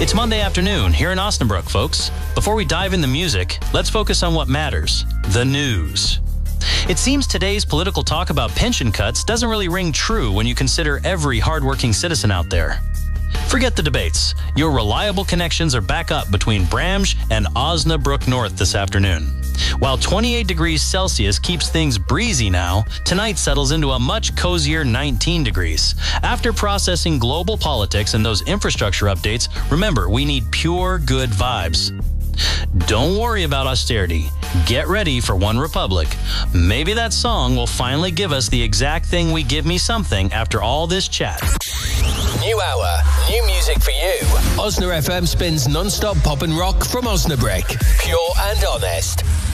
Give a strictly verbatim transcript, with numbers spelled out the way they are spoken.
It's Monday afternoon here in Osnabrück, folks. Before we dive into music, let's focus on what matters, the news. It seems today's political talk about pension cuts doesn't really ring true when you consider every hardworking citizen out there. Forget the debates. Your reliable connections are back up between Bramsch and Osnabrück North this afternoon. While twenty-eight degrees Celsius keeps things breezy now, tonight settles into a much cozier nineteen degrees. After processing global politics and those infrastructure updates, remember, we need pure good vibes. Don't worry about austerity. Get ready for One Republic. Maybe that song will finally give us the exact thing we give me something after all this chat. New hour, new music for you. Osna F M spins non-stop pop and rock from Osnabrück. Pure and honest.